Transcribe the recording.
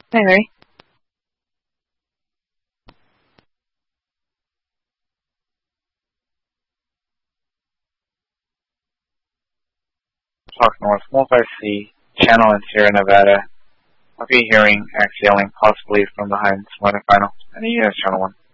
Hi, Larry. Talk North, Multi-C, channel in Sierra Nevada. I'll be hearing exhaling possibly from behind semifinal. And the US channel 1.